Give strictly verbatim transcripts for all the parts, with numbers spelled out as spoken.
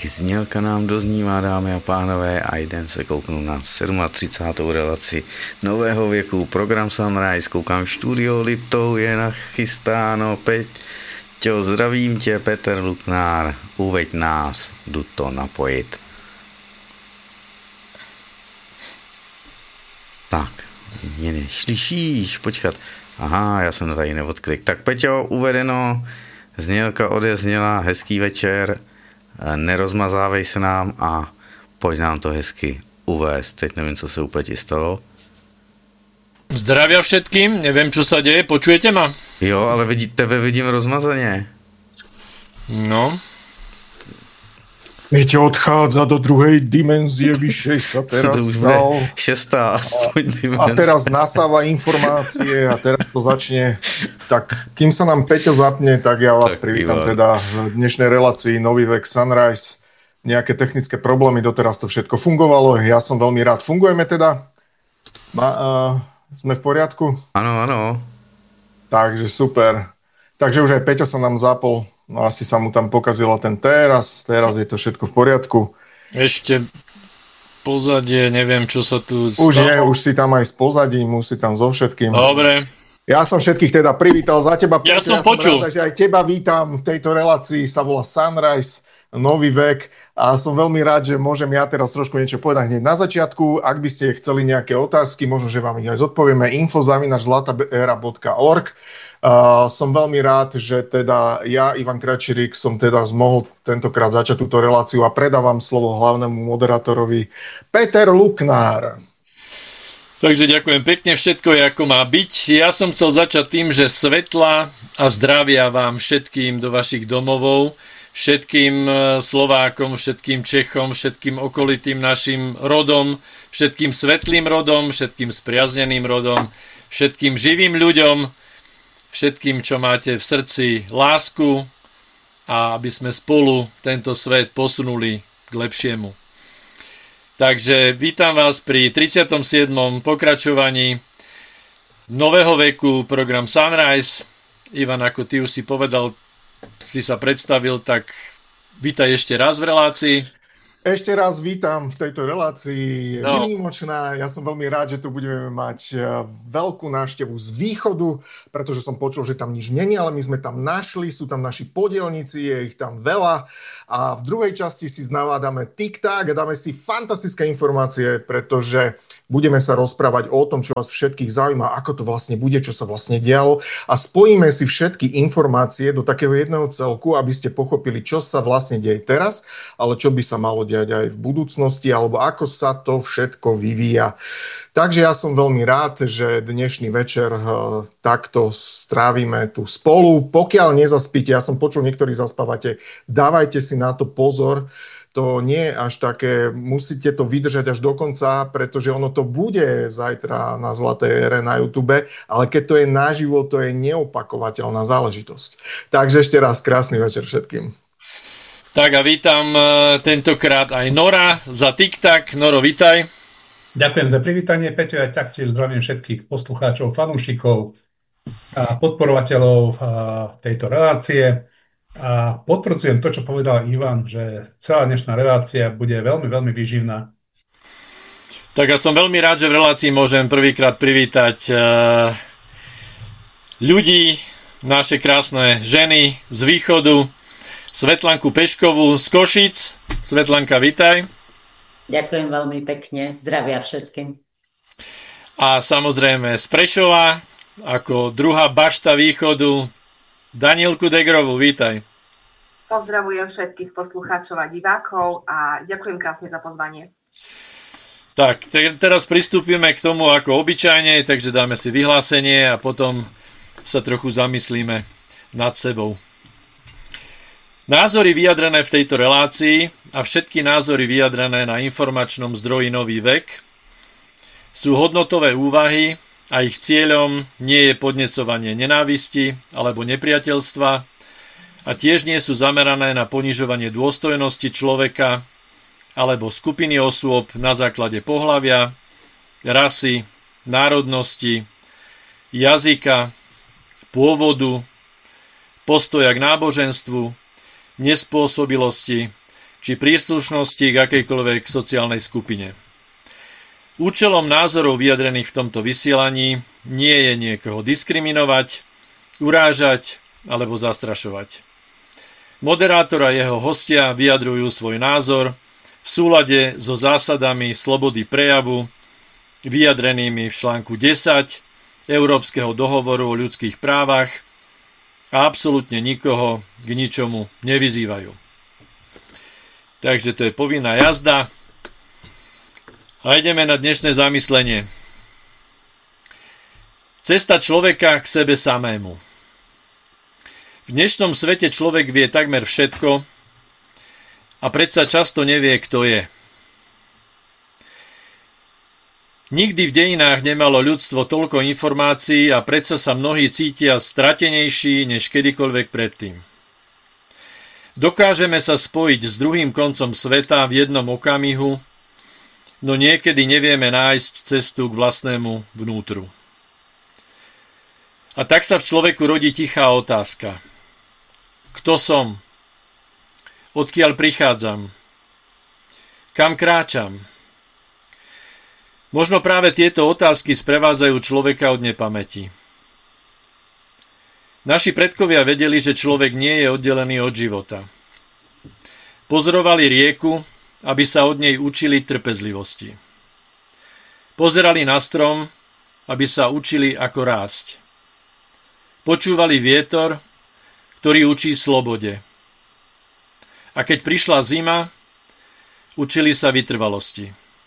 znělka nám doznívá, dámy a pánové, a jdem se kouknout na třicátou sedmou relaci Nového věku. Program Sunrise, koukám studio Liptou, je nachystáno. Peťo, zdravím tě, Petr Luknár, uveď nás, jdu to napojit. Tak, mě neslyšíš, počkat. Aha, já jsem tady neodklik. Tak Peťo, uvedeno, znělka odezněla, hezký večer, nerozmazávej se nám a pojď nám to hezky uvést. Teď nevím, co se úplně ti stalo. Zdravia všetkým, neviem, čo sa deje, počujete ma? Jo, ale vidí, tebe vidím rozmazaně. No. Peťo odchádza do druhej dimenzie, vyššej sa teraz to už stal. Šestá aspoň dimenzie. A teraz nasáva informácie a teraz to začne. Tak kým sa nám Peťo zapne, tak ja vás tak privítam býva. Teda v dnešnej relácii Nový vek Sunrise. Nejaké technické problémy, doteraz to všetko fungovalo. Ja som veľmi rád. Fungujeme teda? Ma, uh, sme v poriadku? Áno, áno. Takže super. Takže už aj Peťo sa nám zapol. No asi sa mu tam pokazilo ten teraz. Teraz je to všetko v poriadku. Ešte pozadie, neviem, čo sa tu stalo. Už je, už si tam aj s pozadím, už si tam so všetkým. Dobre. Ja som všetkých teda privítal za teba. Ja Peťo, som ja počul. Som rád, takže aj teba vítam v tejto relácii. Sa volá Sunrise, Nový vek. A som veľmi rád, že môžem ja teraz trošku niečo povedať hneď na začiatku. Ak by ste chceli nejaké otázky, možno, že vám ich aj zodpovieme. info zavináč zlataera bodka org. Uh, som veľmi rád, že teda ja, Ivan Kračirík, som teda zmohol tentokrát začať túto reláciu a predávam slovo hlavnému moderátorovi Peter Luknár. Takže ďakujem pekne, všetko je ako má byť. Ja som chcel začať tým, že svetla a zdravia vám všetkým do vašich domovov, všetkým Slovákom, všetkým Čechom, všetkým okolitým našim rodom, všetkým svetlým rodom, všetkým spriazneným rodom, všetkým živým ľuďom, všetkým, čo máte v srdci lásku a aby sme spolu tento svet posunuli k lepšiemu. Takže vítam vás pri tridsiatom siedmom pokračovaní Nového veku, program Sunrise. Ivan, ako ty už si povedal, si sa predstavil, tak vítaj ešte raz v relácii. Ešte raz vítam v tejto relácii. Je no. výnimočná. Ja som veľmi rád, že tu budeme mať veľkú návštevu z východu, pretože som počul, že tam nič není, ale my sme tam našli, sú tam naši podielníci, je ich tam veľa. A v druhej časti si znávádame TikTok a dáme si fantastické informácie, pretože budeme sa rozprávať o tom, čo vás všetkých zaujíma, ako to vlastne bude, čo sa vlastne dialo a spojíme si všetky informácie do takého jedného celku, aby ste pochopili, čo sa vlastne deje teraz, ale čo by sa malo diať aj v budúcnosti, alebo ako sa to všetko vyvíja. Takže ja som veľmi rád, že dnešný večer uh, takto strávime tu spolu. Pokiaľ nezaspíte, ja som počul, niektorí zaspávate, dávajte si na to pozor. To nie je až také, musíte to vydržať až do konca, pretože ono to bude zajtra na Zlatej ére na YouTube, ale keď to je naživo, to je neopakovateľná záležitosť. Takže ešte raz krásny večer všetkým. Tak a vítam tentokrát aj Nora za TikTok. Noro, vítaj. Ďakujem za privítanie, Peťo, ja taktiež zdravím všetkých poslucháčov, fanúšikov a podporovateľov tejto relácie. A potvrdzujem to, čo povedal Ivan, že celá dnešná relácia bude veľmi, veľmi výživná. Tak ja som veľmi rád, že v relácii môžem prvýkrát privítať uh, ľudí, naše krásne ženy z východu, Svetlanku Peškovú z Košic. Svetlanka, vitaj. Ďakujem veľmi pekne, zdravia všetkým. A samozrejme z Prešova, ako druhá bašta východu, Danielku Degrovú, vítaj. Pozdravujem všetkých poslucháčov a divákov a ďakujem krásne za pozvanie. Tak, te- teraz pristúpime k tomu ako obyčajne, takže dáme si vyhlásenie a potom sa trochu zamyslíme nad sebou. Názory vyjadrené v tejto relácii a všetky názory vyjadrené na informačnom zdroji Nový vek sú hodnotové úvahy a ich cieľom nie je podnecovanie nenávisti alebo nepriateľstva a tiež nie sú zamerané na ponižovanie dôstojnosti človeka alebo skupiny osôb na základe pohlavia, rasy, národnosti, jazyka, pôvodu, postoja k náboženstvu, nespôsobilosti, či príslušnosti k akejkoľvek sociálnej skupine. Účelom názorov vyjadrených v tomto vysielaní nie je niekoho diskriminovať, urážať alebo zastrašovať. Moderátor a jeho hostia vyjadrujú svoj názor v súlade so zásadami slobody prejavu vyjadrenými v článku desať Európskeho dohovoru o ľudských právach a absolútne nikoho k ničomu nevyzývajú. Takže to je povinná jazda. A ideme na dnešné zamyslenie. Cesta človeka k sebe samému. V dnešnom svete človek vie takmer všetko a predsa často nevie, kto je. Nikdy v dejinách nemalo ľudstvo toľko informácií a predsa sa mnohí cítia stratenejší než kedykoľvek predtým. Dokážeme sa spojiť s druhým koncom sveta v jednom okamihu, no niekedy nevieme nájsť cestu k vlastnému vnútru. A tak sa v človeku rodí tichá otázka. Kto som? Odkiaľ prichádzam? Kam kráčam? Možno práve tieto otázky sprevádzajú človeka od nepamäti. Naši predkovia vedeli, že človek nie je oddelený od života. Pozorovali rieku, aby sa od nej učili trpezlivosti. Pozerali na strom, aby sa učili, ako rásť. Počúvali vietor, ktorý učí slobode. A keď prišla zima, učili sa vytrvalosti.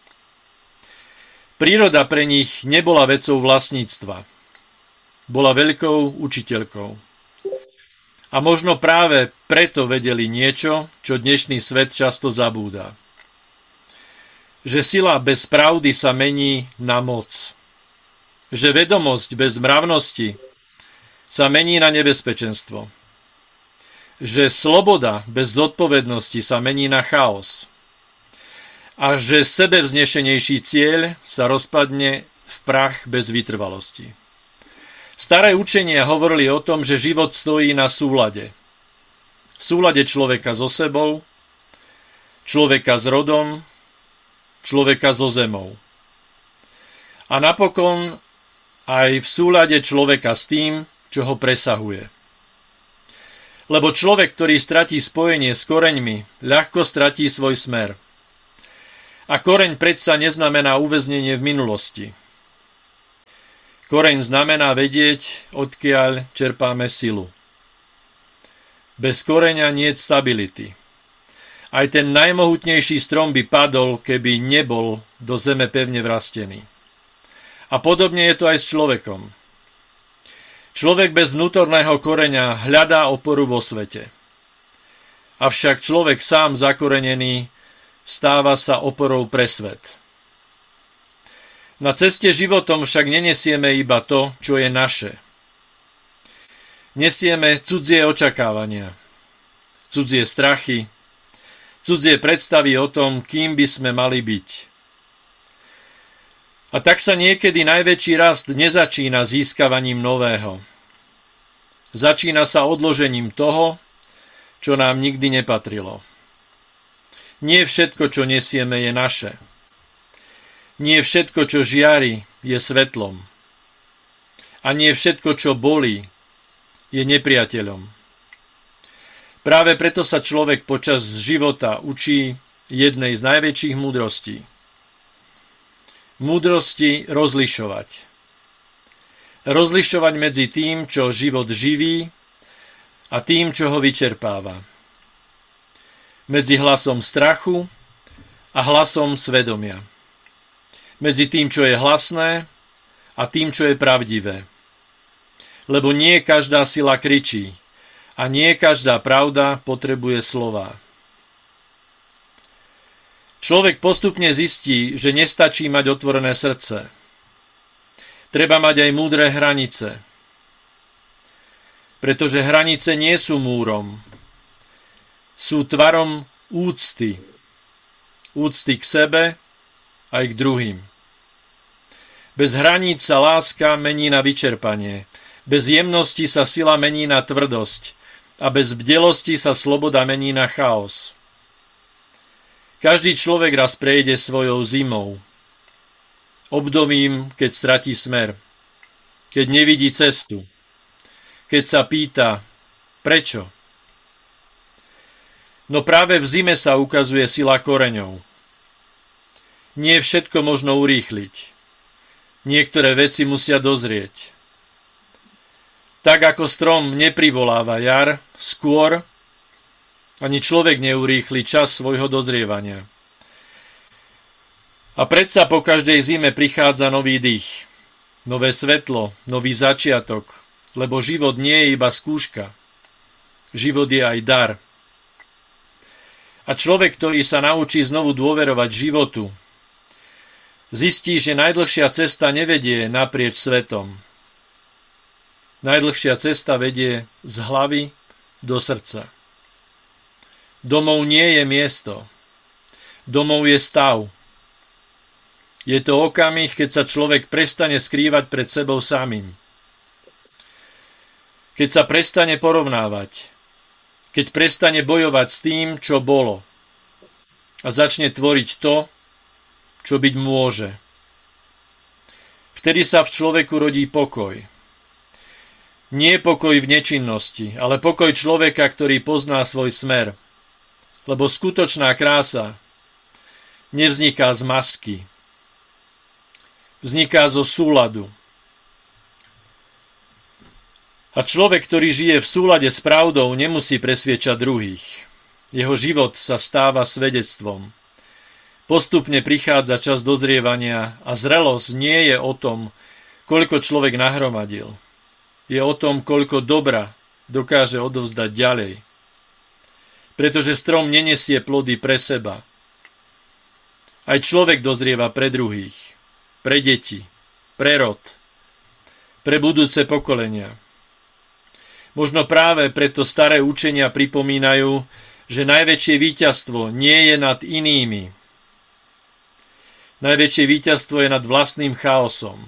Príroda pre nich nebola vecou vlastníctva. Bola veľkou učiteľkou. A možno práve preto vedeli niečo, čo dnešný svet často zabúda. Že sila bez pravdy sa mení na moc. Že vedomosť bez mravnosti sa mení na nebezpečenstvo. Že sloboda bez zodpovednosti sa mení na chaos. A že sebevznešenejší cieľ sa rozpadne v prach bez vytrvalosti. Staré učenia hovorili o tom, že život stojí na súlade. Súlade človeka so sebou, človeka s rodom, človeka so zemou. A napokon aj v súlade človeka s tým, čo ho presahuje. Lebo človek, ktorý stratí spojenie s koreňmi, ľahko stratí svoj smer. A koreň predsa neznamená uväznenie v minulosti. Koreň znamená vedieť, odkiaľ čerpáme silu. Bez koreňa nie je stability. Aj ten najmohutnejší strom by padol, keby nebol do zeme pevne vrastený. A podobne je to aj s človekom. Človek bez vnútorného koreňa hľadá oporu vo svete. Avšak človek sám zakorenený stáva sa oporou pre svet. Na ceste životom však nenesieme iba to, čo je naše. Nesieme cudzie očakávania, cudzie strachy, cudzie predstavy o tom, kým by sme mali byť. A tak sa niekedy najväčší rast nezačína získavaním nového. Začína sa odložením toho, čo nám nikdy nepatrilo. Nie všetko, čo nesieme, je naše. Nie všetko, čo žiari, je svetlom. A nie všetko, čo bolí, je nepriateľom. Práve preto sa človek počas života učí jednej z najväčších múdrostí. Múdrosti rozlišovať. Rozlišovať medzi tým, čo život živí, a tým, čo ho vyčerpáva. Medzi hlasom strachu a hlasom svedomia. Medzi tým, čo je hlasné a tým, čo je pravdivé. Lebo nie každá sila kričí a nie každá pravda potrebuje slová. Človek postupne zistí, že nestačí mať otvorené srdce. Treba mať aj múdre hranice. Pretože hranice nie sú múrom. Sú tvarom úcty. Úcty k sebe aj k druhým. Bez hraníc sa láska mení na vyčerpanie. Bez jemnosti sa sila mení na tvrdosť. A bez bdelosti sa sloboda mení na chaos. Každý človek raz prejde svojou zimou, obdobím, keď stratí smer, keď nevidí cestu, keď sa pýta, prečo? No práve v zime sa ukazuje sila koreňov. Nie všetko možno urýchliť. Niektoré veci musia dozrieť. Tak ako strom neprivoláva jar, skôr ani človek neurýchli čas svojho dozrievania. A predsa po každej zime prichádza nový dých, nové svetlo, nový začiatok, lebo život nie je iba skúška. Život je aj dar. A človek, ktorý sa naučí znovu dôverovať životu, zistí, že najdlhšia cesta nevedie naprieč svetom. Najdlhšia cesta vedie z hlavy do srdca. Domov nie je miesto. Domov je stav. Je to okamih, keď sa človek prestane skrývať pred sebou samým. Keď sa prestane porovnávať. Keď prestane bojovať s tým, čo bolo. A začne tvoriť to, čo byť môže. Vtedy sa v človeku rodí pokoj. Nie pokoj v nečinnosti, ale pokoj človeka, ktorý pozná svoj smer. Lebo skutočná krása nevzniká z masky. Vzniká zo súladu. A človek, ktorý žije v súlade s pravdou, nemusí presviečať druhých. Jeho život sa stáva svedectvom. Postupne prichádza čas dozrievania a zrelosť nie je o tom, koľko človek nahromadil. Je o tom, koľko dobra dokáže odovzdať ďalej. Pretože strom nenesie plody pre seba. Aj človek dozrieva pre druhých, pre deti, pre rod, pre budúce pokolenia. Možno práve preto staré učenia pripomínajú, že najväčšie víťazstvo nie je nad inými. Najväčšie víťazstvo je nad vlastným chaosom.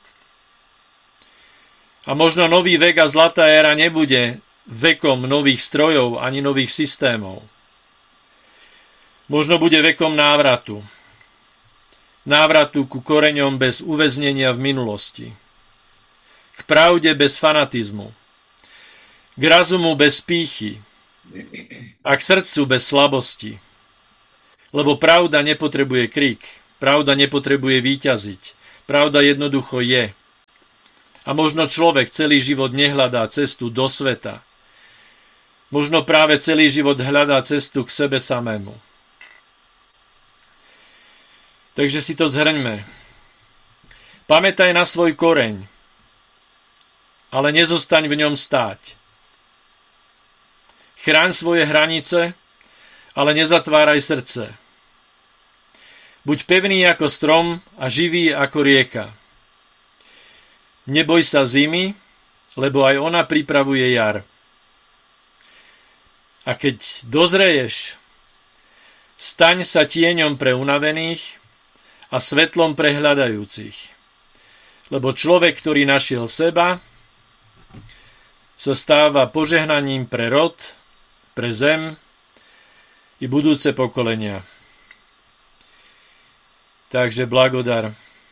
A možno nový vek a zlatá éra nebude vekom nových strojov ani nových systémov. Možno bude vekom návratu. Návratu ku koreňom bez uväznenia v minulosti. K pravde bez fanatizmu. K razumu bez pýchy. A k srdcu bez slabosti. Lebo pravda nepotrebuje krik. Pravda nepotrebuje víťaziť. Pravda jednoducho je. A možno človek celý život nehľadá cestu do sveta. Možno práve celý život hľadá cestu k sebe samému. Takže si to zhrňme. Pamätaj na svoj koreň, ale nezostaň v ňom stáť. Chráň svoje hranice, ale nezatváraj srdce. Buď pevný ako strom a živý ako rieka. Neboj sa zimy, lebo aj ona pripravuje jar. A keď dozreješ, staň sa tieňom pre unavených a svetlom pre hľadajúcich. Lebo človek, ktorý našiel seba, sa stáva požehnaním pre rod, pre zem i budúce pokolenia. Takže blagodar.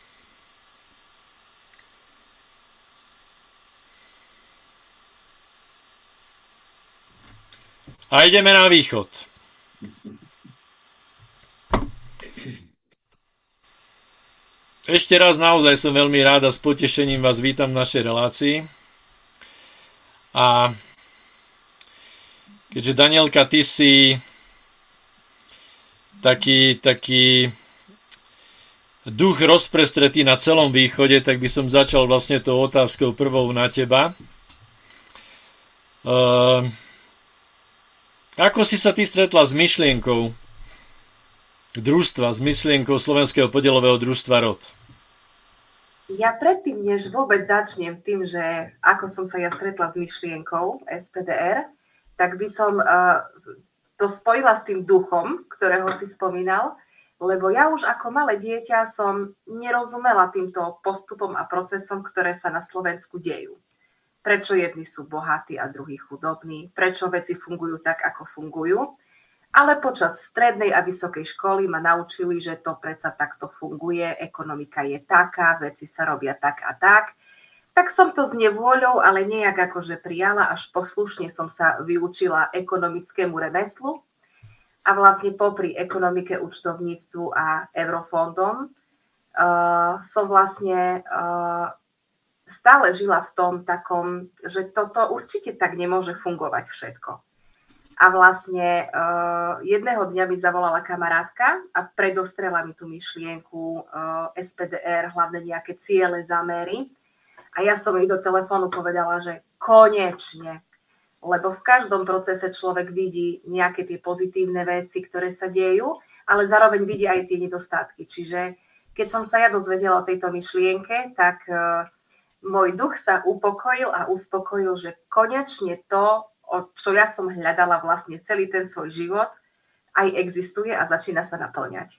A ideme na východ. Ešte raz naozaj som veľmi rád a s potešením vás vítam v našej relácii. A keďže Danielka, ty si taký, taký duch rozprestretý na celom východe, tak by som začal vlastne tou otázkou prvou na teba. Uh, Ako si sa ty stretla s myšlienkou družstva, s myšlienkou Slovenského podielového družstva ROD? Ja predtým, než vôbec začnem tým, že ako som sa ja stretla s myšlienkou es pé dé er, tak by som uh, to spojila s tým duchom, ktorého si spomínal, lebo ja už ako malé dieťa som nerozumela týmto postupom a procesom, ktoré sa na Slovensku dejú. Prečo jedni sú bohatí a druhí chudobní, prečo veci fungujú tak, ako fungujú. ale počas strednej a vysokej školy ma naučili, že to predsa takto funguje, ekonomika je taká, veci sa robia tak a tak. Tak som to s nevôľou, ale nejak akože prijala, až poslušne som sa vyučila ekonomickému remeslu a vlastne popri ekonomike, účtovníctvu a eurofondom uh, som vlastne uh, stále žila v tom takom, že toto určite tak nemôže fungovať všetko. A vlastne uh, jedného dňa mi zavolala kamarátka a predostrela mi tú myšlienku uh, es pé dé er, hlavne nejaké ciele, zámery. A ja som jej do telefónu povedala, že konečne, lebo v každom procese človek vidí nejaké tie pozitívne veci, ktoré sa dejú, ale zároveň vidí aj tie nedostatky. Čiže keď som sa ja dozvedela o tejto myšlienke, tak uh, môj duch sa upokojil a uspokojil, že konečne to, čo ja som hľadala vlastne celý ten svoj život, aj existuje a začína sa naplňať.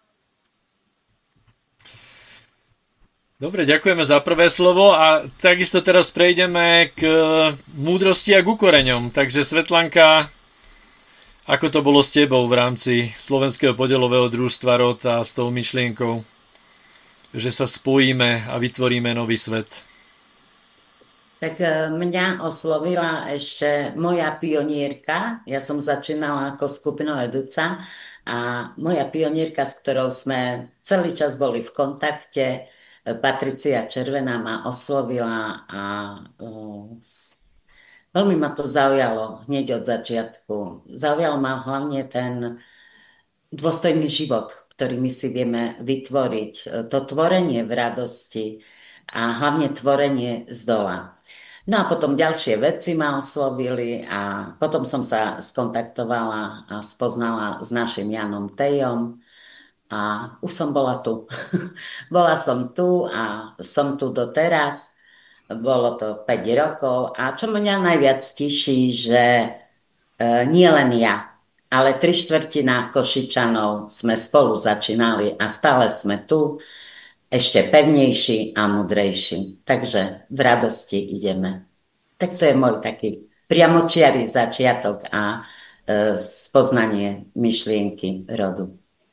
Dobre, ďakujeme za prvé slovo a takisto teraz prejdeme k múdrosti a k ukoreňom. Takže Svetlanka, ako to bolo s tebou v rámci Slovenského podielového družstva rod a s tou myšlienkou, že sa spojíme a vytvoríme nový svet? Tak mňa oslovila ešte moja pionierka. Ja som začínala ako skupinová vedúca a moja pionierka, s ktorou sme celý čas boli v kontakte, Patricia Červená, ma oslovila a uh, veľmi ma to zaujalo hneď od začiatku. Zaujal ma hlavne ten dôstojný život, ktorý my si vieme vytvoriť. To tvorenie v radosti a hlavne tvorenie z dola. No a potom ďalšie veci ma oslovili a potom som sa skontaktovala a spoznala s našim Janom Tejom a už som bola tu. Bola som tu a som tu doteraz. Bolo to päť rokov a čo mňa najviac teší, že e, nie len ja, ale tri štvrtina Košičanov sme spolu začínali a stále sme tu. Ešte pevnejší a mudrejší. Takže v radosti ideme. Tak to je môj taký priamočiarý začiatok a e, spoznanie myšlienky rodu.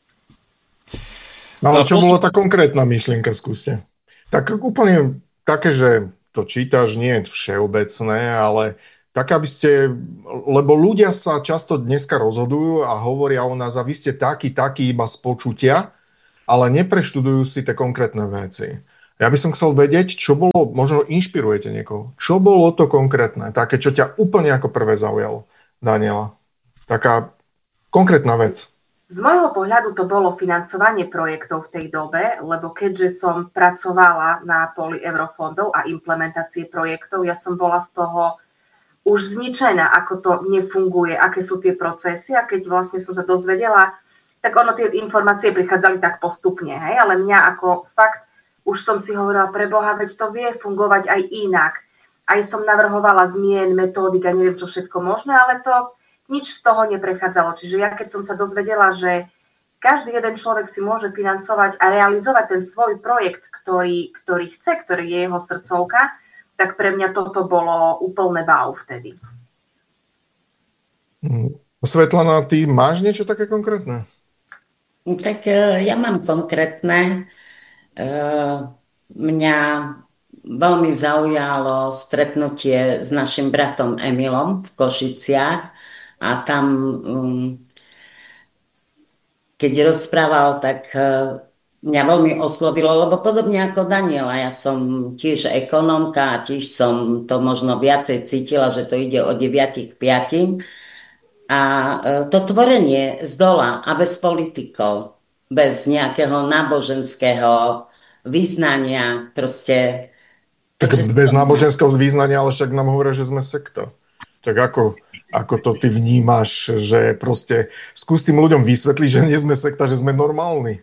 No ale čo bolo tá konkrétna myšlienka, skúste. Tak úplne také, že to čítaš, nie je všeobecné, ale tak, aby ste, lebo ľudia sa často dneska rozhodujú a hovoria o nás, a vy ste taký, taký iba z počutia, ale nepreštudujú si tie konkrétne veci. Ja by som chcel vedieť, čo bolo, možno inšpirujete niekoho, čo bolo to konkrétne, také, čo ťa úplne ako prvé zaujalo, Daniela. Taká konkrétna vec. Z môjho pohľadu to bolo financovanie projektov v tej dobe, lebo keďže som pracovala na poli eurofondov a implementácie projektov, ja som bola z toho už zničená, ako to nefunguje, aké sú tie procesy a keď vlastne som sa dozvedela, tak ono tie informácie prichádzali tak postupne, hej, ale mňa ako fakt, už som si hovorila, pre Boha, veď to vie fungovať aj inak. Aj som navrhovala zmien, metódik a neviem čo všetko možné, ale to nič z toho neprechádzalo. Čiže ja keď som sa dozvedela, že každý jeden človek si môže financovať a realizovať ten svoj projekt, ktorý, ktorý chce, ktorý je jeho srdcovka, tak pre mňa toto bolo úplne wow vtedy. Svetlana, ty máš niečo také konkrétne? Tak ja mám konkrétne. Mňa veľmi zaujalo stretnutie s našim bratom Emilom v Košiciach a tam, keď rozprával, tak mňa veľmi oslovilo, lebo podobne ako Daniela, ja som tiež ekonomka a tiež som to možno viacej cítila, že to ide o deviatich k piatim. A to tvorenie z dola a bez politikov, bez nejakého náboženského vyznania, proste... Tak takže... bez náboženského vyznania, ale však nám hovoria, že sme sekta. Tak ako, ako to ty vnímaš, že proste skús tým ľuďom vysvetliť, že nie sme sekta, že sme normálni.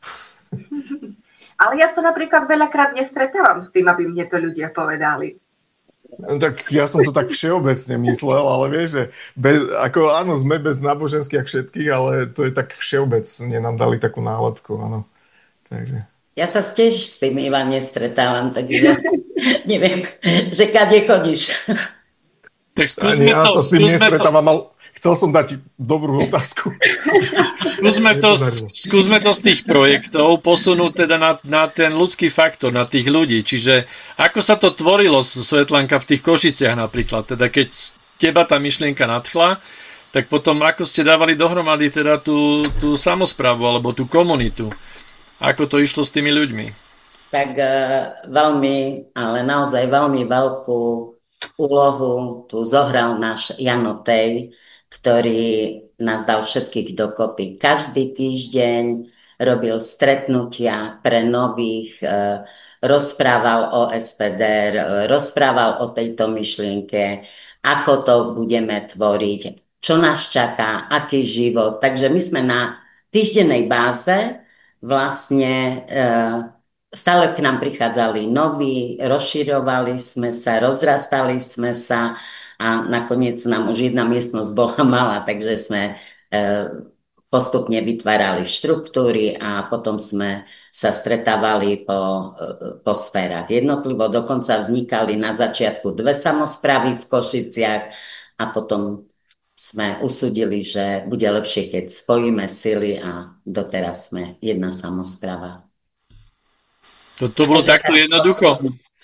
Ale ja sa napríklad veľakrát nestretávam s tým, aby mne to ľudia povedali. Tak ja som to tak všeobecne myslel, ale vieš, že bez, ako áno, sme bez náboženských všetkých, ale to je tak všeobecne, nám dali takú nálepku, áno. Takže... Ja sa tiež s tým, Ivan, nestretávam, takže neviem, že kade chodíš. Tak skúsme ja to. sa s tým nestretávam, ale Chcel som dať dobrú otázku. Skúsme to, skúsme to z tých projektov posunúť teda na, na ten ľudský faktor, na tých ľudí. Čiže ako sa to tvorilo, Svetlanka, v tých Košiciach napríklad? Teda keď teba tá myšlienka nadchla, tak potom ako ste dávali dohromady teda tú, tú samosprávu alebo tú komunitu? Ako to išlo s tými ľuďmi? Tak veľmi, ale naozaj veľmi veľkú úlohu tu zohral náš Jano Tej, ktorý nás dal všetkých dokopy. Každý týždeň robil stretnutia pre nových, rozprával o es pé dé er, rozprával o tejto myšlienke, ako to budeme tvoriť, čo nás čaká, aký život. Takže my sme na týždennej báze vlastne stále k nám prichádzali noví, rozširovali sme sa, rozrastali sme sa a nakoniec nám už jedna miestnosť bola malá, takže sme postupne vytvárali štruktúry a potom sme sa stretávali po, po sférach. Jednotlivo dokonca vznikali na začiatku dve samosprávy v Košiciach a potom sme usúdili, že bude lepšie, keď spojíme sily a doteraz sme jedna samospráva. To, to bolo takto jednoducho?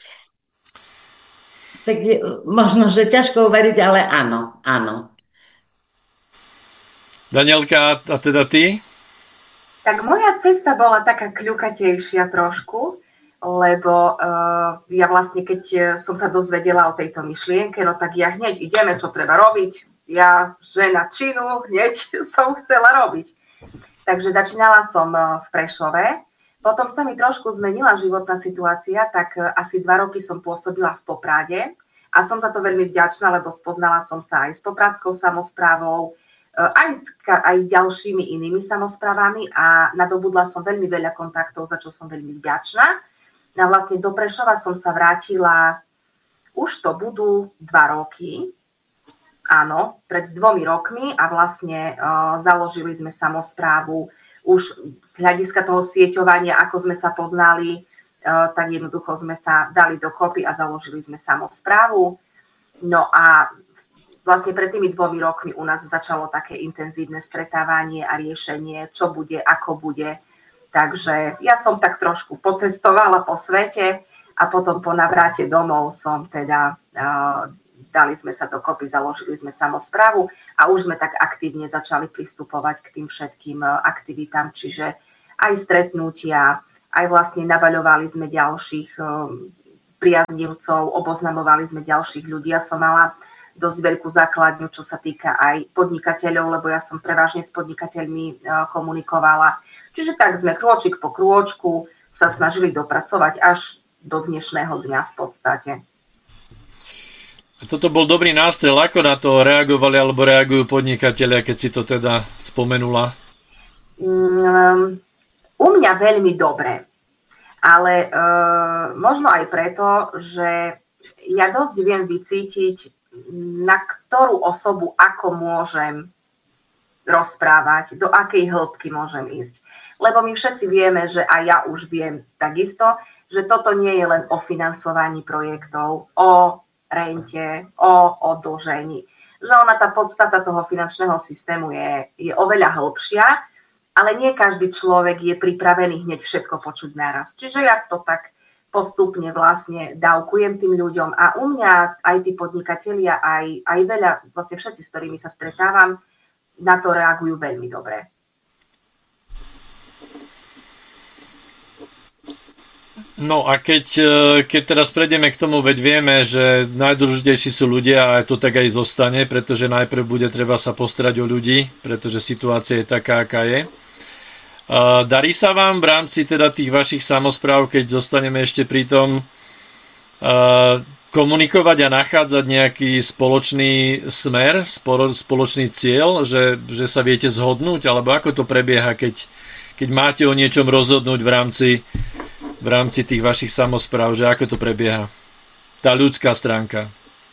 Tak je, možno, že ťažko uveriť, ale áno, áno. Danielka, a teda ty? Tak moja cesta bola taká kľukatejšia trošku, lebo uh, ja vlastne, keď som sa dozvedela o tejto myšlienke, no tak ja hneď ideme, čo treba robiť. Ja, žena činu, hneď som chcela robiť. Takže začínala som v Prešove, potom sa mi trošku zmenila životná situácia, tak asi dva roky som pôsobila v Poprade a som za to veľmi vďačná, lebo spoznala som sa aj s popradskou samosprávou, aj s aj ďalšími inými samosprávami a nadobudla som veľmi veľa kontaktov, za čo som veľmi vďačná. A vlastne do Prešova som sa vrátila, už to budú dva roky, áno, pred dvomi rokmi a vlastne uh, založili sme samosprávu už z hľadiska toho sieťovania, ako sme sa poznali, uh, tak jednoducho sme sa dali dokopy a založili sme samosprávu. No a vlastne pred tými dvomi rokmi u nás začalo také intenzívne stretávanie a riešenie, čo bude, ako bude. Takže ja som tak trošku pocestovala po svete a potom po navráte domov som teda, uh, dali sme sa dokopy, založili sme samosprávu a už sme tak aktívne začali pristupovať k tým všetkým aktivitám, čiže aj stretnutia, aj vlastne nabaľovali sme ďalších uh, priaznivcov, oboznamovali sme ďalších ľudí. Ja som mala dosť veľkú základňu, čo sa týka aj podnikateľov, lebo ja som prevažne s podnikateľmi komunikovala. Čiže tak sme krôčik po krôčku sa snažili dopracovať až do dnešného dňa v podstate. Toto bol dobrý nástrel. Ako na to reagovali alebo reagujú podnikatelia, keď si to teda spomenula? Um, u mňa veľmi dobre. Ale uh, možno aj preto, že ja dosť viem vycítiť, na ktorú osobu ako môžem rozprávať, do akej hĺbky môžem ísť. Lebo my všetci vieme, že aj ja už viem takisto, že toto nie je len o financovaní projektov, o rente, o oddlžení. Že ona, tá podstata toho finančného systému je, je oveľa hĺbšia, ale nie každý človek je pripravený hneď všetko počuť naraz. Čiže ja to tak postupne vlastne dávkujem tým ľuďom a u mňa aj tí podnikatelia, aj, aj veľa, vlastne všetci, s ktorými sa stretávam, na to reagujú veľmi dobre. No a keď, keď teraz prejdeme k tomu, veď vieme, že najdôležitejší sú ľudia a to tak aj zostane, pretože najprv bude treba sa postarať o ľudí, pretože situácia je taká, aká je. Darí sa vám v rámci teda tých vašich samospráv, keď zostaneme ešte pri tom, komunikovať a nachádzať nejaký spoločný smer, spoločný cieľ, že, že sa viete zhodnúť, alebo ako to prebieha, keď, keď máte o niečom rozhodnúť v rámci, v rámci tých vašich samospráv, že ako to prebieha? Tá ľudská stránka.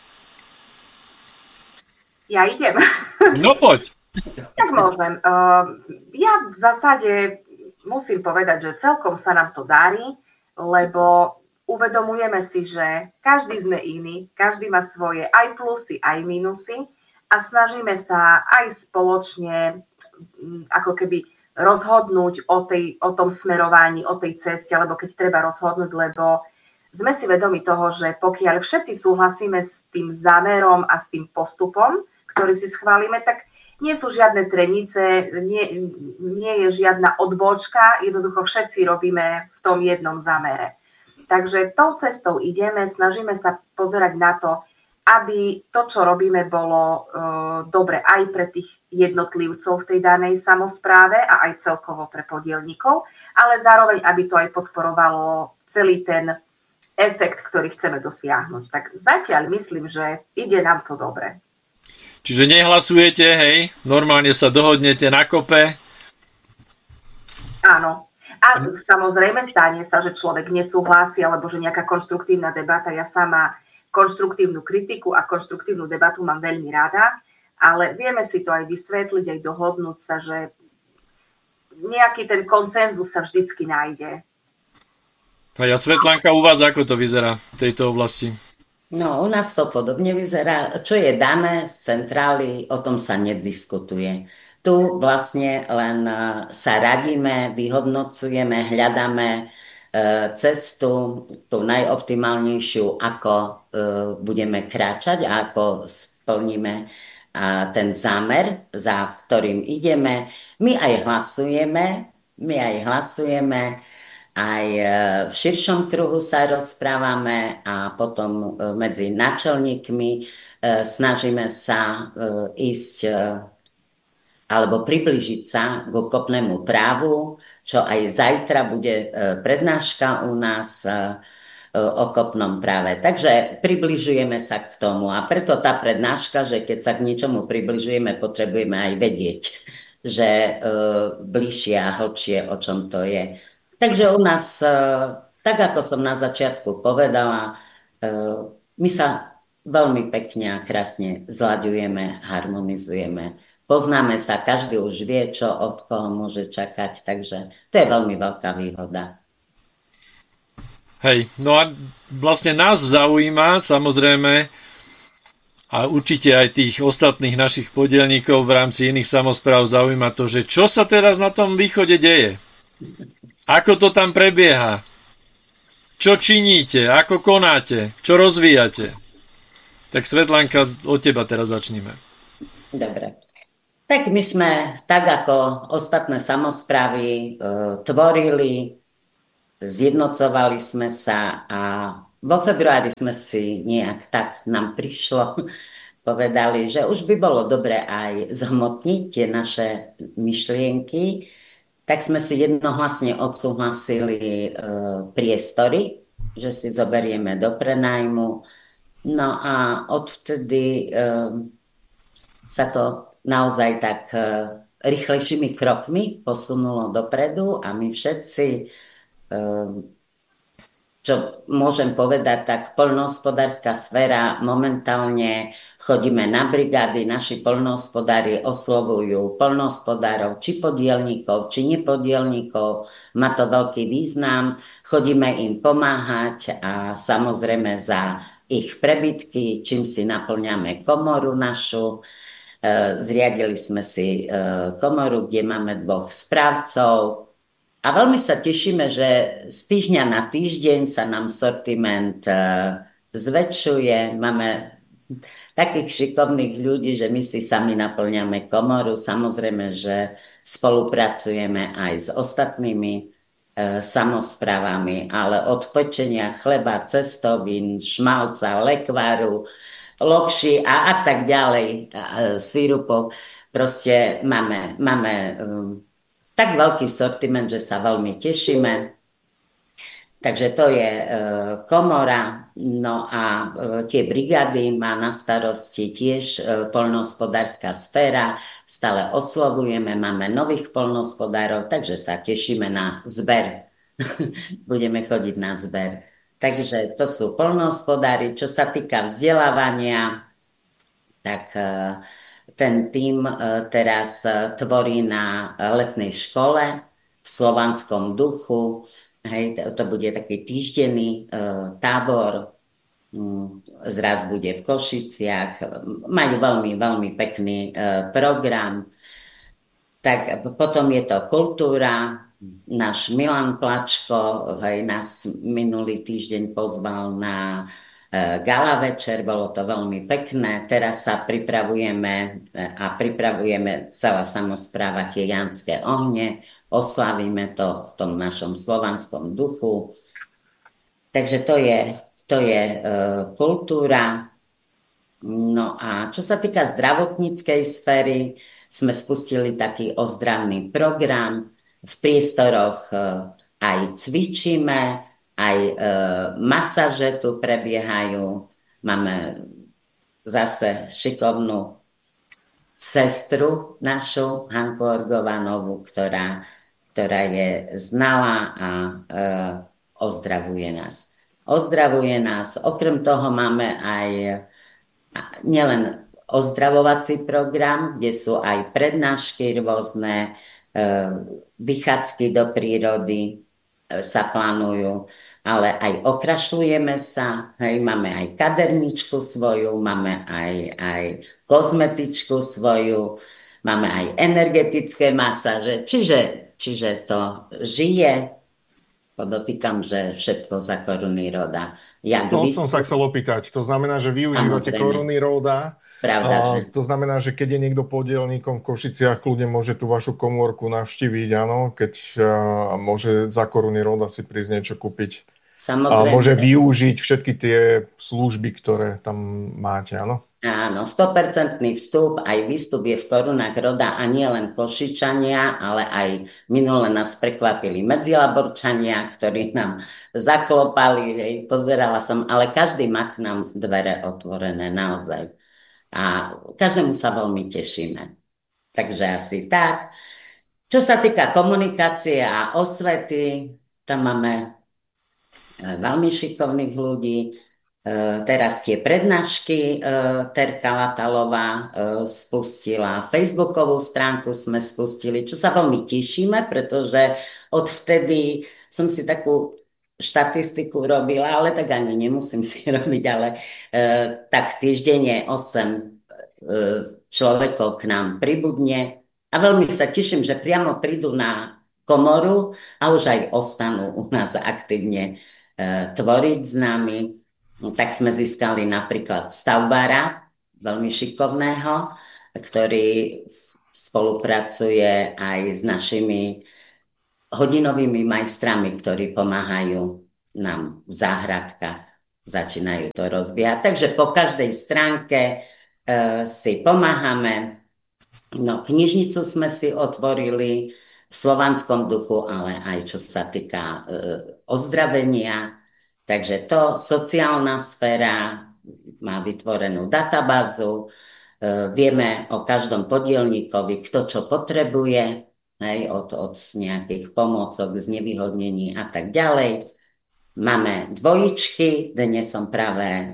Ja idem. No poď. Tak môžem. Ja v zásade musím povedať, že celkom sa nám to darí, lebo uvedomujeme si, že každý sme iný, každý má svoje aj plusy, aj minusy a snažíme sa aj spoločne ako keby rozhodnúť o, tej, o tom smerovaní, o tej ceste, alebo keď treba rozhodnúť, lebo sme si vedomi toho, že pokiaľ všetci súhlasíme s tým zámerom a s tým postupom, ktorý si schválime, tak nie sú žiadne trenice, nie, nie je žiadna odbočka, jednoducho všetci robíme v tom jednom zámere. Takže tou cestou ideme, snažíme sa pozerať na to, aby to, čo robíme, bolo e, dobre aj pre tých jednotlivcov v tej danej samospráve a aj celkovo pre podielnikov, ale zároveň, aby to aj podporovalo celý ten efekt, ktorý chceme dosiahnuť. Tak zatiaľ myslím, že ide nám to dobre. Čiže nehlasujete, hej? Normálne sa dohodnete na kope? Áno. A samozrejme stane sa, že človek nesúhlasí, alebo že nejaká konštruktívna debata, ja sama konštruktívnu kritiku a konštruktívnu debatu mám veľmi rada, ale vieme si to aj vysvetliť, aj dohodnúť sa, že nejaký ten konsenzus sa vždycky nájde. A ja, Svetlánka, u vás ako to vyzerá v tejto oblasti? No, u nás to podobne vyzerá. Čo je dané z centrály, o tom sa nediskutuje. Tu vlastne len sa radíme, vyhodnocujeme, hľadáme cestu, tú najoptimálnejšiu, ako budeme kráčať a ako splníme ten zámer, za ktorým ideme. My aj hlasujeme, my aj hlasujeme, aj v širšom kruhu sa rozprávame a potom medzi náčelníkmi snažíme sa ísť alebo priblížiť sa k okopnému právu, čo aj zajtra bude prednáška u nás o okopnom práve. Takže približujeme sa k tomu a preto tá prednáška, že keď sa k niečomu približujeme, potrebujeme aj vedieť, že bližšie a hlbšie, o čom to je. Takže u nás, tak ako som na začiatku povedala, my sa veľmi pekne a krásne zlaďujeme, harmonizujeme. Poznáme sa, každý už vie, čo od koho môže čakať, takže to je veľmi veľká výhoda. Hej, no a vlastne nás zaujíma, samozrejme, a určite aj tých ostatných našich podielníkov v rámci iných samospráv zaujíma to, že čo sa teraz na tom východe deje? Ako to tam prebieha? Čo činíte? Ako konáte? Čo rozvíjate? Tak Svetlánka, od teba teraz začneme. Dobre. Tak my sme, tak ako ostatné samosprávy, e, tvorili, zjednocovali sme sa a vo februári sme si nejak tak nám prišlo, povedali, že už by bolo dobre aj zhmotniť tie naše myšlienky. Tak sme si jednohlasne odsúhlasili e, priestory, že si zoberieme do prenajmu. No a odvtedy e, sa to naozaj tak e, rýchlejšími krokmi posunulo dopredu a my všetci, e, čo môžem povedať, tak poľnohospodárska sféra momentálne chodíme na brigády, naši poľnohospodári oslovujú poľnohospodárov, či podielníkov, či nepodielníkov, má to veľký význam, chodíme im pomáhať a samozrejme za ich prebytky, čím si naplňame komoru našu. Zriadili sme si komoru, kde máme dvoch správcov, a veľmi sa tešíme, že z týždňa na týždeň sa nám sortiment zväčšuje. Máme takých šikovných ľudí, že my si sami naplňame komoru. Samozrejme, že spolupracujeme aj s ostatnými samosprávami, ale od pečenia chleba, cestovín, šmalca, lekváru, lokši a, a tak ďalej, sírupov. Proste máme... máme tak veľký sortiment, že sa veľmi tešíme. Takže to je e, komora. No a e, tie brigády má na starosti tiež e, poľnohospodárska sféra. Stále oslovujeme, máme nových poľnohospodárov, takže sa tešíme na zber. Budeme chodiť na zber. Takže to sú poľnohospodári. Čo sa týka vzdelávania, tak... E, Ten tím teraz tvorí na letnej škole v slovanskom duchu. Hej, to bude taký týždenný tábor. zraz bude v Košiciach, majú veľmi, veľmi pekný program. Tak potom je to kultúra, náš Milan Plačko, hej, nás minulý týždeň pozval na gala večer, bolo to veľmi pekné. Teraz sa pripravujeme a pripravujeme celá samospráva tie Janské ohne, oslavíme to v tom našom slovanskom duchu. Takže to je, to je uh, kultúra. No a čo sa týka zdravotníckej sféry, sme spustili taký ozdravný program. V priestoroch aj cvičíme, aj masáže tu prebiehajú. Máme zase šikovnú sestru našu, Hanku Orgovanovú, ktorá, ktorá je znalá a ozdravuje nás. Ozdravuje nás. Okrem toho máme aj nielen ozdravovací program, kde sú aj prednášky rôzne, vychádzky do prírody sa plánujú, ale aj okrašľujeme sa, hej, máme aj kaderničku svoju, máme aj, aj kozmetičku svoju, máme aj energetické masáže, čiže, čiže to žije. Podotýkam, že všetko za koruny roda. Jak to vystup... som sa chcel opýtať. To znamená, že využívate koruny roda. Pravda, a že? To znamená, že keď je niekto podielníkom v Košiciach, kľudne môže tú vašu komórku navštíviť, áno, keď uh, môže za koruny roda si prísť niečo kúpiť. Samozrejme. A môže využiť všetky tie služby, ktoré tam máte, áno? Áno, sto percent vstup, aj výstup je v korunách roda a nie len Košičania, ale aj minule nás prekvapili Medzilaborčania, ktorí nám zaklopali, hej, pozerala som, ale každý má k nám dvere otvorené, naozaj. A každému sa veľmi tešíme. Takže asi tak. Čo sa týka komunikácie a osvety, tam máme veľmi šikovných ľudí. Teraz tie prednášky Terka Latalová spustila, facebookovú stránku sme spustili, čo sa veľmi tešíme, pretože odvtedy som si takú štatistiku robila, ale tak ani nemusím si robiť, ale tak týždenne osem človekov k nám pribudne a veľmi sa teším, že priamo prídu na komoru a už aj ostanú u nás aktívne tvoriť s nami. No, tak sme získali napríklad stavbára, veľmi šikovného, ktorý spolupracuje aj s našimi hodinovými majstrami, ktorí pomáhajú nám v záhradkách, začínajú to rozvíjať. Takže po každej stránke e, si pomáhame. No, knižnicu sme si otvorili v slovanskom duchu, ale aj čo sa týka e, ozdravenia. Takže to, sociálna sféra má vytvorenú databázu, e, vieme o každom podielníkovi, kto čo potrebuje, hej, od, od nejakých pomôcok, znevýhodnení a tak ďalej. Máme dvojičky, dnes som práve e,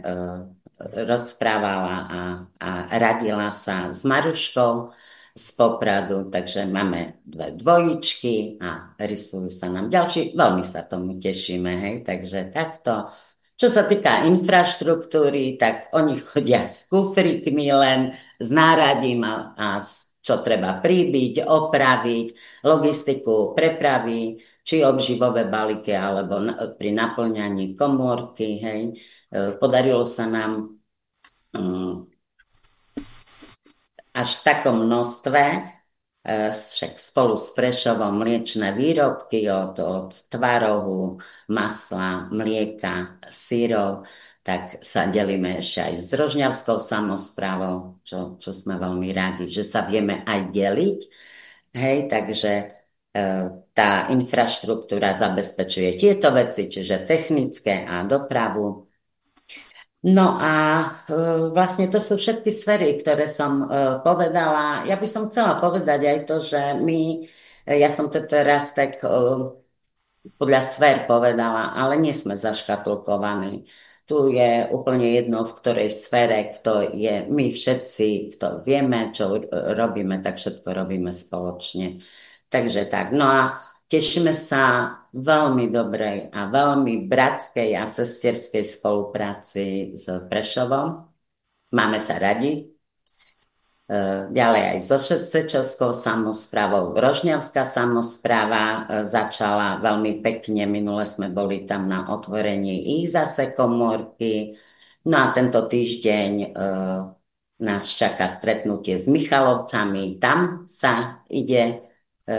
rozprávala a, a radila sa s Maruškou z Popradu, takže máme dve dvojičky a rysujú sa nám ďalší. Veľmi sa tomu tešíme, hej, takže takto. Čo sa týka infraštruktúry, tak oni chodia s kufrikmi len, s náradím a, a čo treba príbiť, opraviť, logistiku prepravy, či obživové balíky, alebo na, pri naplňaní komórky, hej. Podarilo sa nám um, až v takom množstve, však spolu s Prešovom mliečne výrobky od, od tvarohu, masla, mlieka, syrov, tak sa delíme ešte aj s Rožňavskou samosprávou, čo, čo sme veľmi rádi, že sa vieme aj deliť. Hej, takže e, tá infraštruktúra zabezpečuje tieto veci, čiže technické a dopravu. No a e, vlastne to sú všetky sféry, ktoré som e, povedala. Ja by som chcela povedať aj to, že my, e, ja som to teraz tak e, podľa sfér povedala, ale nie sme zaškatulkovaní. Tu je úplne jedno, v ktorej sfére, kto je, my všetci, kto vieme, čo robíme, tak všetko robíme spoločne. Takže tak, no a tešíme sa veľmi dobrej a veľmi bratskej a sesterskej spolupráci s Prešovom. Máme sa radi. Ďalej aj so Sečovskou samosprávou. Rožňavská samospráva začala veľmi pekne. Minule sme boli tam na otvorení ich zase komórky. No a tento týždeň e, nás čaká stretnutie s Michalovcami. Tam sa ide e,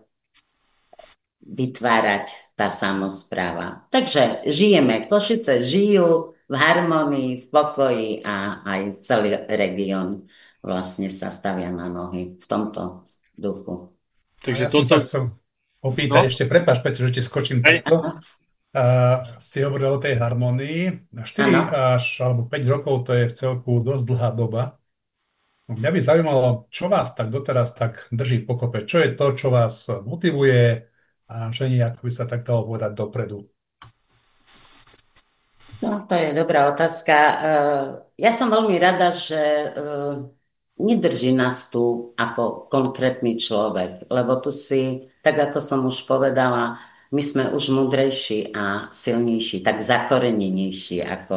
vytvárať tá samospráva. Takže žijeme. Košice žijú v harmonii, v pokoji a aj celý región vlastne sa stavia na nohy v tomto duchu. Takže ja toto... som sa chcel opýtať, no? Ešte prepáč, Peťo, že ti skočím takto. Uh, si hovoril o tej harmonii. štyri ano. až alebo päť rokov to je v celku dosť dlhá doba. Mňa by zaujímalo, čo vás tak doteraz tak drží pokope? Čo je to, čo vás motivuje a že nejak by sa tak dalo povedať dopredu? No, to je dobrá otázka. Ja som veľmi rada, že nedrží nás tu ako konkrétny človek, lebo tu si, tak ako som už povedala, my sme už múdrejší a silnejší, tak zakorenenejší, ako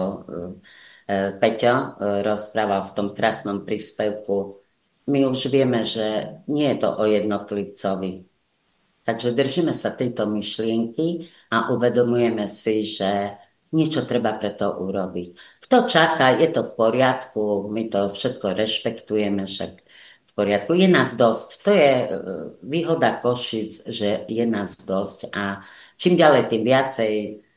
Peťo rozprával v tom krásnom príspevku. My už vieme, že nie je to o jednotlivcovi. Takže držíme sa tejto myšlienky a uvedomujeme si, že niečo treba pre to urobiť. Kto čaká, je to v poriadku, my to všetko rešpektujeme, však v poriadku. Je nás dosť. To je výhoda Košic, že je nás dosť a čím ďalej, tým viacej.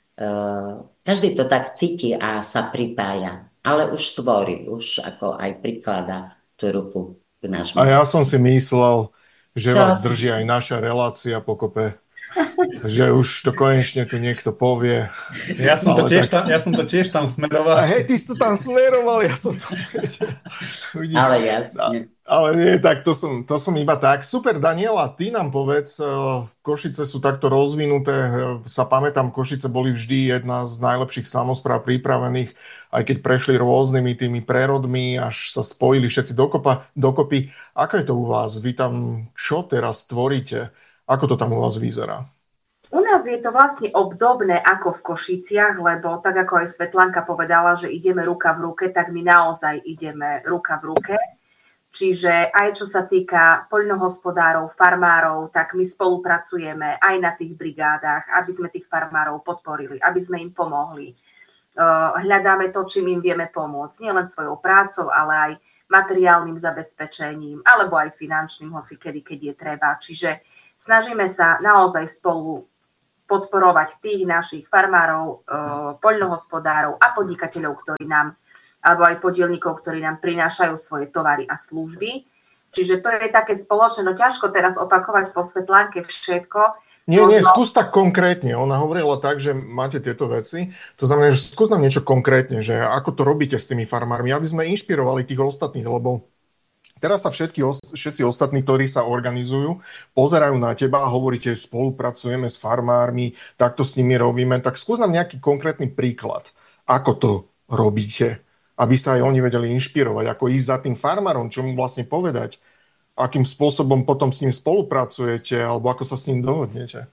Každý to tak cíti a sa pripája, ale už tvorí, už ako aj prikladá tú ruku k nášmu. A ja som si myslel, že Čo vás si... drží aj naša relácia pokope. Že už to konečne tu niekto povie. Ja som, to tiež, tak... tam, ja som to tiež tam smeroval. A hej, ty si to tam smeroval, ja som to Vidíš? Ale jasne. Ale nie, tak to som, to som iba tak. Super, Daniela, ty nám povedz, Košice sú takto rozvinuté. Sa pamätám, Košice boli vždy jedna z najlepších samospráv pripravených, aj keď prešli rôznymi tými prerodmi, až sa spojili všetci dokopa, dokopy. Ako je to u vás? Vy tam čo teraz tvoríte? Ako to tam u vás vyzerá? U nás je to vlastne obdobné ako v Košiciach, lebo tak ako aj Svetlanka povedala, že ideme ruka v ruke, tak my naozaj ideme ruka v ruke. Čiže aj čo sa týka poľnohospodárov, farmárov, tak my spolupracujeme aj na tých brigádach, aby sme tých farmárov podporili, aby sme im pomohli. Hľadáme to, čím im vieme pomôcť, nielen svojou prácou, ale aj materiálnym zabezpečením, alebo aj finančným, hoci kedy, keď je treba. Čiže snažíme sa naozaj spolu podporovať tých našich farmárov, poľnohospodárov a podnikateľov, ktorí nám, alebo aj podielnikov, ktorí nám prinášajú svoje tovary a služby. Čiže to je také spoločné, no ťažko teraz opakovať po Svetlánke všetko. Nie, Možno... nie, skús tak konkrétne. Ona hovorila tak, že máte tieto veci. To znamená, že skús nám niečo konkrétne, že ako to robíte s tými farmármi, aby sme inšpirovali tých ostatných, lebo teraz sa všetky, všetci ostatní, ktorí sa organizujú, pozerajú na teba a hovoríte, spolupracujeme s farmármi, takto s nimi robíme. Tak skús nám nejaký konkrétny príklad, ako to robíte, aby sa aj oni vedeli inšpirovať, ako ísť za tým farmárom, čo mu vlastne povedať, akým spôsobom potom s ním spolupracujete, alebo ako sa s ním dohodnete.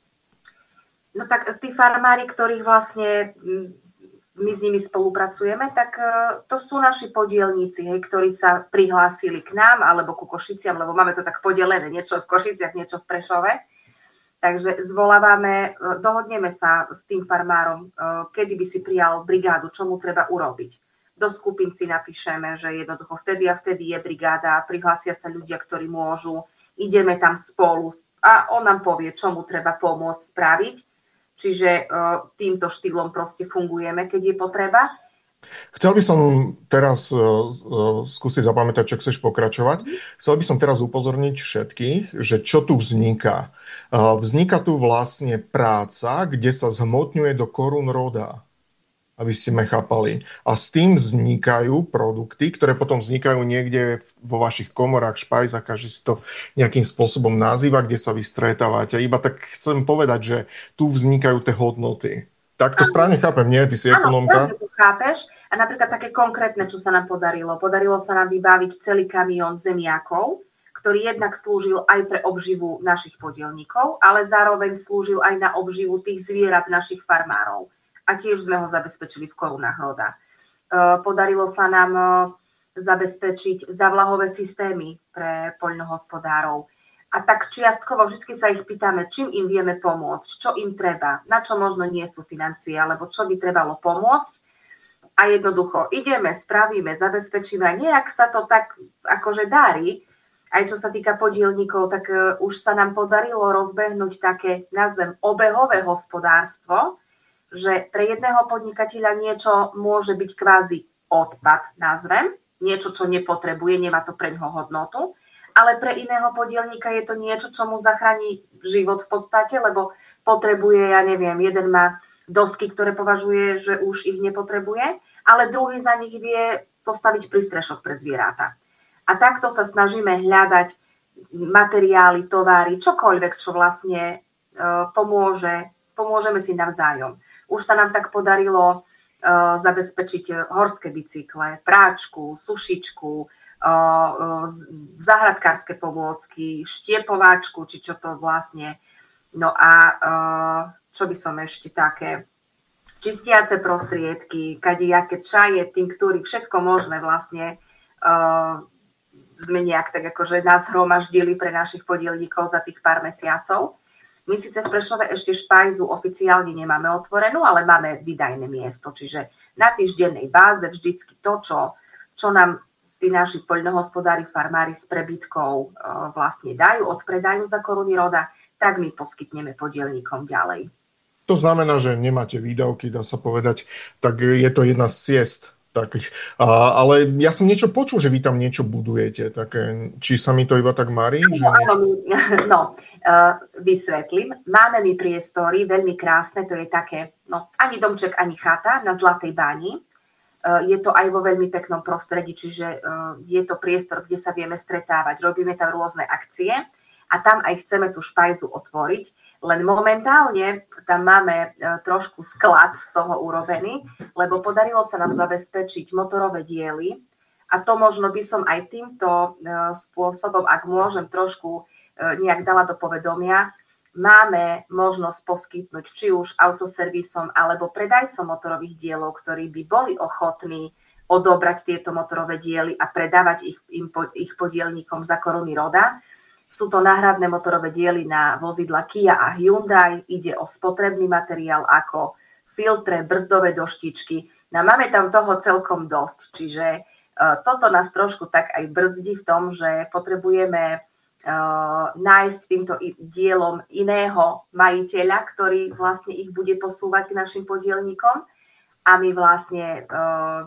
No tak tí farmári, ktorých vlastne my s nimi spolupracujeme, tak to sú naši podielníci, hej, ktorí sa prihlásili k nám alebo ku Košiciam, lebo máme to tak podelené, niečo v Košiciach, niečo v Prešove. Takže zvolávame, dohodneme sa s tým farmárom, kedy by si prijal brigádu, čo mu treba urobiť. Do skupín si napíšeme, že jednoducho vtedy a vtedy je brigáda, prihlásia sa ľudia, ktorí môžu, ideme tam spolu a on nám povie, čo mu treba pomôcť spraviť. Čiže uh, týmto štýlom proste fungujeme, keď je potreba. Chcel by som teraz uh, uh, skúsiť zapamätať, čo chceš pokračovať. Chcel by som teraz upozorniť všetkých, že čo tu vzniká. Uh, vzniká tu vlastne práca, kde sa zhmotňuje do korún roda, aby ste ma chápali. A s tým vznikajú produkty, ktoré potom vznikajú niekde vo vašich komorách, špajzách, každý si to nejakým spôsobom nazýva, kde sa vy stretávate. Iba tak chcem povedať, že tu vznikajú tie hodnoty. Tak to správne chápem, nie? Ty si ekonomka. Áno, chápeš. A napríklad také konkrétne, čo sa nám podarilo. Podarilo sa nám vybaviť celý kamión zemiakov, ktorý jednak slúžil aj pre obživu našich podielníkov, ale zároveň slúžil aj na obživu tých zvierat našich farmárov. A tiež sme ho zabezpečili v korunách roda. Podarilo sa nám zabezpečiť zavlahové systémy pre poľnohospodárov. A tak čiastkovo vždy sa ich pýtame, čím im vieme pomôcť, čo im treba, na čo možno nie sú financie, alebo čo by trebalo pomôcť. A jednoducho ideme, spravíme, zabezpečíme. A nejak sa to tak akože darí, aj čo sa týka podielníkov, tak už sa nám podarilo rozbehnúť také, nazvem, obehové hospodárstvo, že pre jedného podnikateľa niečo môže byť kvázi odpad, nazvem, niečo, čo nepotrebuje, nemá to pre ňoho hodnotu, ale pre iného podielníka je to niečo, čo mu zachráni život v podstate, lebo potrebuje, ja neviem, jeden má dosky, ktoré považuje, že už ich nepotrebuje, ale druhý za nich vie postaviť prístrešok pre zvieratá. A takto sa snažíme hľadať materiály, tovary, čokoľvek, čo vlastne uh, pomôže, pomôžeme si navzájom. Už sa nám tak podarilo uh, zabezpečiť horské bicykle, práčku, sušičku, záhradkárske pomôcky, štiepováčku, či čo to vlastne. No a čo by som ešte také, čistiace prostriedky, kadejaké čaje, tinktúry, všetko možné vlastne sme nejak tak akože nás hromaždili pre našich podielníkov za tých pár mesiacov. My síce v Prešove ešte špajzu oficiálne nemáme otvorenú, ale máme výdajné miesto, čiže na týždennej báze vždycky to, čo, čo nám tí naši poľnohospodári, farmári s prebytkou vlastne dajú, odpredajú za koruny roda, tak my poskytneme podielníkom ďalej. To znamená, že nemáte výdavky, dá sa povedať, tak je to jedna z ciest takých. A, ale ja som niečo počul, že vy tam niečo budujete, také, či sa mi to iba tak marí? No, že áno, niečo... no uh, vysvetlím. Máme mi priestory, veľmi krásne, to je také, no ani domček, ani chata na Zlatej báni. Je to aj vo veľmi peknom prostredí, čiže je to priestor, kde sa vieme stretávať. Robíme tam rôzne akcie a tam aj chceme tú špajzu otvoriť. Len momentálne tam máme trošku sklad z toho urobený, lebo podarilo sa nám zabezpečiť motorové diely a to možno by som aj týmto spôsobom, ak môžem, trošku nejak dala do povedomia, máme možnosť poskytnúť či už autoservisom alebo predajcom motorových dielov, ktorí by boli ochotní odobrať tieto motorové diely a predávať ich, im, ich podielníkom za koruny roda. Sú to náhradné motorové diely na vozidla Kia a Hyundai. Ide o spotrebný materiál ako filtre, brzdové doštičky. No máme tam toho celkom dosť, čiže uh, toto nás trošku tak aj brzdí v tom, že potrebujeme Uh, nájsť týmto dielom iného majiteľa, ktorý vlastne ich bude posúvať k našim podielníkom a my vlastne uh,